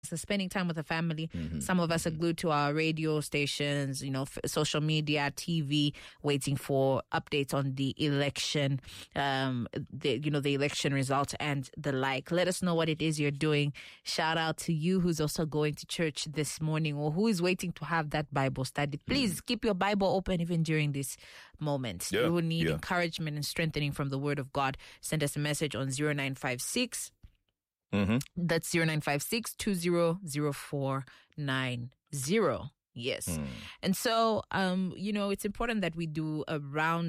So spending time with the family. Some of us are glued to our radio stations, social media, TV, waiting for updates on the election, the election results and the like. Let us know what it is you're doing. Shout out to you who's also going to church this morning or who is waiting to have that Bible study. Please keep your Bible open even during this moment. Yeah, You will need encouragement and strengthening from the Word of God. Send us a message on 0956. That's 0956-200490. Yes. And so, it's important that we do a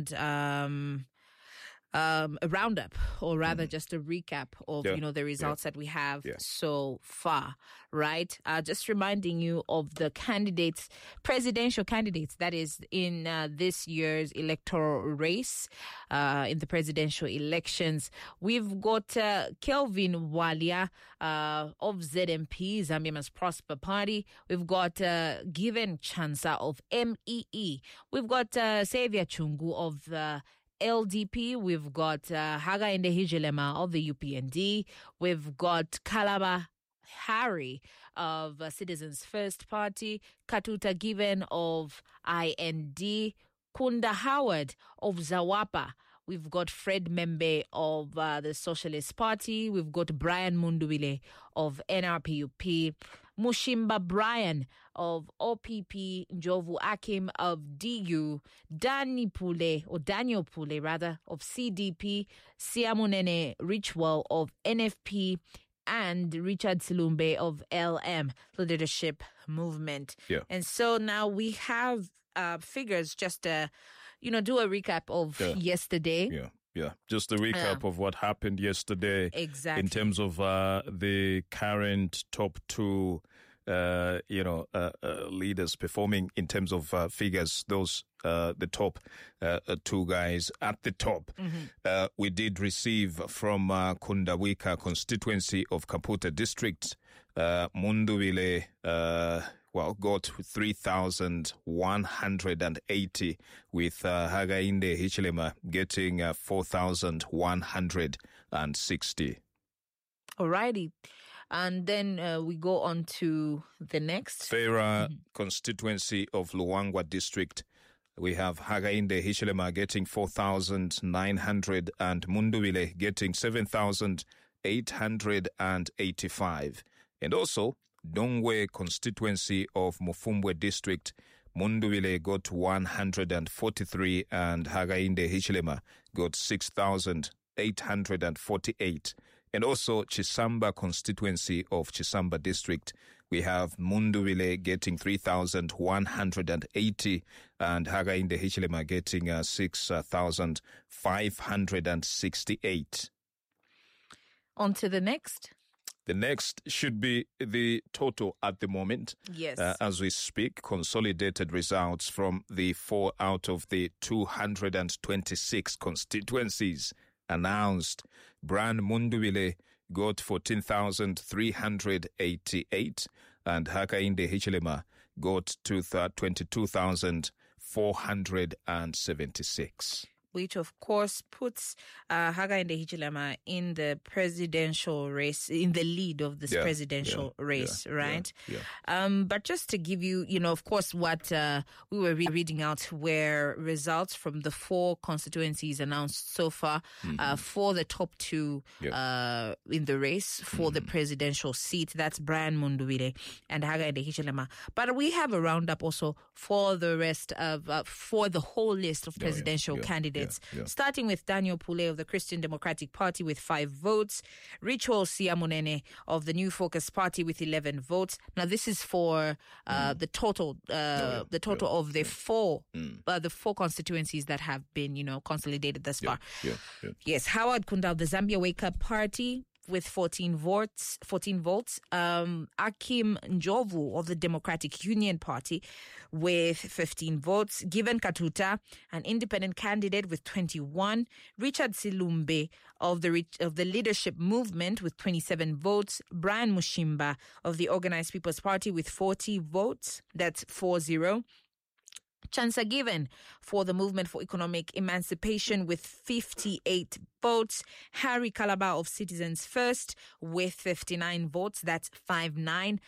roundup, or rather just a recap of, the results that we have so far, right? Just reminding you of the presidential candidates, that is in this year's electoral race, in the presidential elections. We've got Kelvin Walia of ZMP, Zambia Must Prosper Party. We've got Given Chansa of MEE. We've got Xavier Chungu of the LDP. We've got Hakainde Hichilema of the UPND. We've got Kalaba Harry of Citizens First Party, Katuta Given of IND, Kunda Howard of Zawapa. We've got Fred Membe of the Socialist Party. We've got Brian Munduwile of NRPUP. Mushimba Brian of OPP. Njovu Akim of DU. Daniel Pule of CDP. Siamunene Richwell of NFP. And Richard Silumbe of LM, the Leadership Movement. Yeah. And so now we have figures just to, do a recap of yesterday. Yeah. Just a recap of what happened yesterday. Exactly. In terms of the current top two, leaders performing in terms of figures, those the top two guys at the top. We did receive from Kundawika constituency of Kaputa district, Munduwile, got 3,180, with Hakainde Hichilema getting 4,160. Alrighty. And then we go on to the next. Fera constituency of Luangwa district. We have Hakainde Hichilema getting 4,900 and Munduwile getting 7,885. And also, Dongwe constituency of Mufumbwe district, Munduwile got 143 and Hakainde Hichilema got 6,848. And also Chisamba constituency of Chisamba district, we have Munduwile getting 3,180 and Hakainde Hichilema getting 6,568. On to the next. The next should be the total at the moment. Yes. As we speak, consolidated results from the 4 out of the 226 constituencies announced. Brian Munduwile got 14,388 and Hakainde Hichilema got 22,476. Which, of course, puts Hakainde Hichilema in the presidential race, in the lead of this presidential race, right? Yeah. But just to give you, of course, what we were reading out were results from the 4 constituencies announced so far for the top 2 in the race for the presidential seat. That's Brian Munduwile and Hakainde Hichilema. But we have a roundup also for the rest of, for the whole list of presidential candidates. Starting with Daniel Pule of the Christian Democratic Party with 5 votes, Richwell Siamunene of the New Focus Party with 11 votes. Now this is for the total of the 4 constituencies that have been consolidated thus far. Yes, Howard Kunda of the Zambia Wake Up Party with 14 votes. Akim Njovu of the Democratic Union Party with 15 votes. Given Katuta, an independent candidate with 21. Richard Silumbe of the Leadership Movement with 27 votes. Brian Mushimba of the Organized People's Party with 40 votes. That's 4-0. Chansa Given for the Movement for Economic Emancipation with 58 votes. Harry Kalaba of Citizens First with 59 votes. That's 5-9.